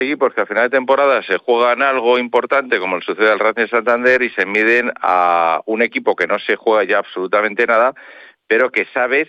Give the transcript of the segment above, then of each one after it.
equipos que a final de temporada se juegan algo importante, como le sucede al Racing de Santander, y se miden a un equipo que no se juega ya absolutamente nada, pero que sabes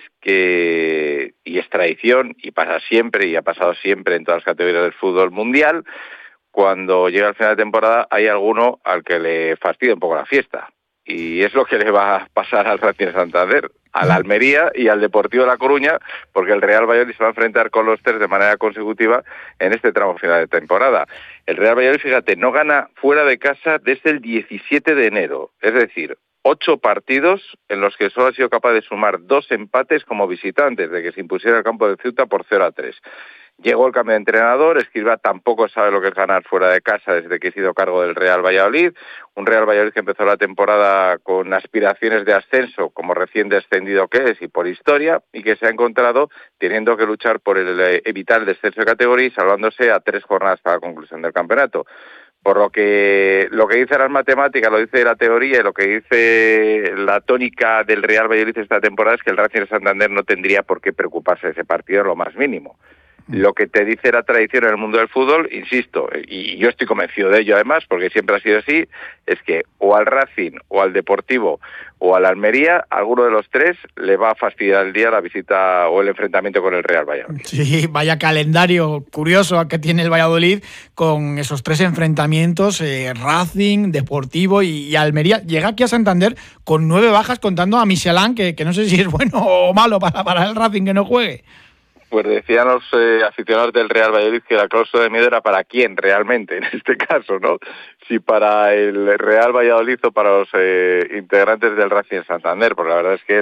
que, y es tradición, y pasa siempre, y ha pasado siempre en todas las categorías del fútbol mundial, cuando llega el final de temporada hay alguno al que le fastidia un poco la fiesta. Y es lo que le va a pasar al Racing de Santander, al Almería y al Deportivo de La Coruña, porque el Real Valladolid se va a enfrentar con los tres de manera consecutiva en este tramo final de temporada. El Real Valladolid, fíjate, no gana fuera de casa desde el 17 de enero, es decir, 8 partidos en los que solo ha sido capaz de sumar 2 empates como visitante, desde que se impusiera el campo de Ceuta por 0-3. Llegó el cambio de entrenador, Escribá tampoco sabe lo que es ganar fuera de casa desde que ha sido cargo del Real Valladolid, un Real Valladolid que empezó la temporada con aspiraciones de ascenso, como recién descendido que es y por historia, y que se ha encontrado teniendo que luchar por evitar el descenso de categoría y salvándose a 3 jornadas para la conclusión del campeonato. Por lo que dice las matemáticas, lo dice la teoría y lo que dice la tónica del Real Valladolid esta temporada es que el Racing de Santander no tendría por qué preocuparse de ese partido en lo más mínimo. Lo que te dice la tradición en el mundo del fútbol, insisto, y yo estoy convencido de ello además, porque siempre ha sido así, es que o al Racing, o al Deportivo, o al Almería, alguno de los tres le va a fastidiar el día la visita o el enfrentamiento con el Real Valladolid. Sí, vaya calendario curioso que tiene el Valladolid con esos 3 enfrentamientos, Racing, Deportivo y Almería. Llega aquí a Santander con 9 bajas contando a Michelán, que no sé si es bueno o malo para el Racing que no juegue. Pues decían los aficionados del Real Valladolid que la cláusula de miedo era para quién realmente, en este caso, ¿no? Si para el Real Valladolid o para los integrantes del Racing de Santander, porque la verdad es que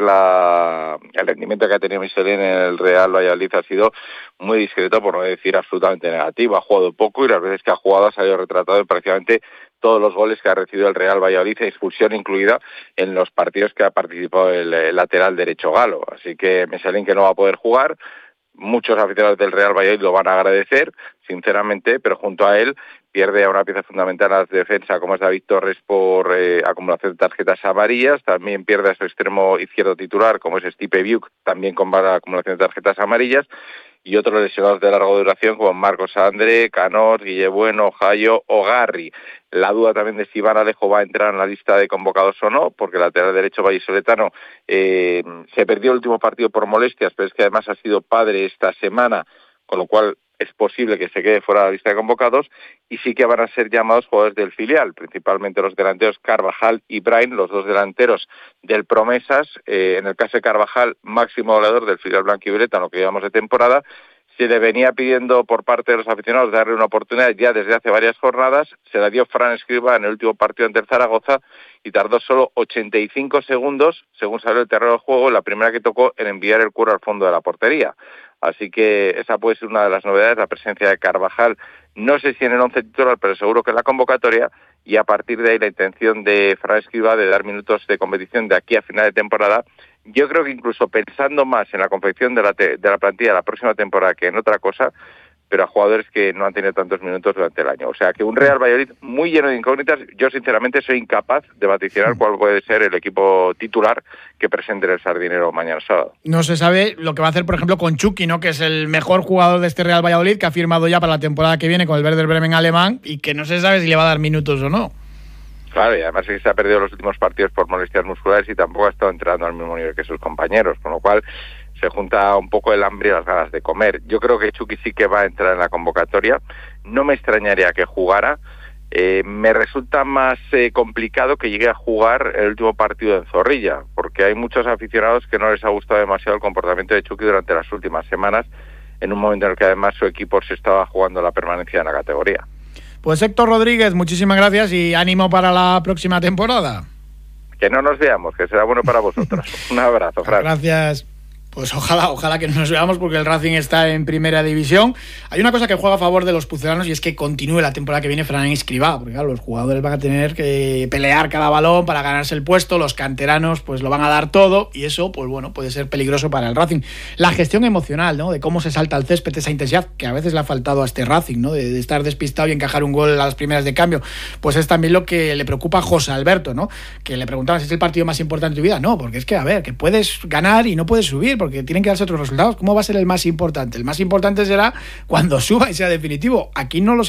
el rendimiento que ha tenido Michelin en el Real Valladolid ha sido muy discreto, por no decir absolutamente negativo. Ha jugado poco y las veces que ha jugado ha salido retratado en prácticamente todos los goles que ha recibido el Real Valladolid, expulsión incluida en los partidos que ha participado el lateral derecho galo. Así que Michelin que no va a poder jugar. Muchos aficionados del Real Valladolid lo van a agradecer, sinceramente, pero junto a él pierde a una pieza fundamental en la defensa como es David Torres por acumulación de tarjetas amarillas, también pierde a su extremo izquierdo titular como es Stipe Biuk, también con acumulación de tarjetas amarillas, y otros lesionados de larga duración como Marcos André, Canós, Guille Bueno, Jayo o Garri. La duda también de si Iván Alejo va a entrar en la lista de convocados o no, porque el lateral derecho vallisoletano se perdió el último partido por molestias, pero es que además ha sido padre esta semana, con lo cual es posible que se quede fuera de la lista de convocados, y sí que van a ser llamados jugadores del filial, principalmente los delanteros Carvajal y Brain, los 2 delanteros del Promesas, en el caso de Carvajal, máximo goleador del filial blanquivioleta en lo que llevamos de temporada. Se le venía pidiendo por parte de los aficionados darle una oportunidad ya desde hace varias jornadas, se la dio Fran Escribá en el último partido ante el Zaragoza y tardó solo 85 segundos, según salió el terreno del juego, la primera que tocó en enviar el cuero al fondo de la portería. Así que esa puede ser una de las novedades, la presencia de Carvajal, no sé si en el 11 titular, pero seguro que en la convocatoria, y a partir de ahí la intención de Fran Escribá de dar minutos de competición de aquí a final de temporada. Yo creo que incluso pensando más en la confección de la plantilla de la próxima temporada que en otra cosa, pero a jugadores que no han tenido tantos minutos durante el año. O sea, que un Real Valladolid muy lleno de incógnitas. Yo, sinceramente, soy incapaz de vaticinar cuál puede ser el equipo titular que presente el Sardinero mañana sábado. No se sabe lo que va a hacer, por ejemplo, con Chucky, ¿no? Que es el mejor jugador de este Real Valladolid, que ha firmado ya para la temporada que viene con el Werder Bremen alemán y que no se sabe si le va a dar minutos o no. Claro, y además se ha perdido los últimos partidos por molestias musculares y tampoco ha estado entrenando al mismo nivel que sus compañeros, con lo cual se junta un poco el hambre y las ganas de comer. Yo creo que Chucky sí que va a entrar en la convocatoria, no me extrañaría que jugara, me resulta más complicado que llegue a jugar el último partido en Zorrilla, porque hay muchos aficionados que no les ha gustado demasiado el comportamiento de Chucky durante las últimas semanas, en un momento en el que además su equipo se estaba jugando la permanencia en la categoría. Pues Héctor Rodríguez, muchísimas gracias y ánimo para la próxima temporada. Que no nos veamos, que será bueno para vosotros. Un abrazo, Fran. Gracias. Pues ojalá que nos veamos porque el Racing está en primera división. Hay una cosa que juega a favor de los pucelanos y es que continúe la temporada que viene Fran Escribá, porque claro, los jugadores van a tener que pelear cada balón para ganarse el puesto, los canteranos pues lo van a dar todo y eso pues bueno, puede ser peligroso para el Racing. La gestión emocional, ¿no? De cómo se salta al césped, esa intensidad que a veces le ha faltado a este Racing, ¿no? De estar despistado y encajar un gol a las primeras de cambio, pues es también lo que le preocupa a José Alberto, ¿no? Que le preguntaban si es el partido más importante de tu vida. No, porque es que a ver, que puedes ganar y no puedes subir porque tienen que darse otros resultados. ¿Cómo va a ser el más importante? El más importante será cuando suba y sea definitivo. Aquí no lo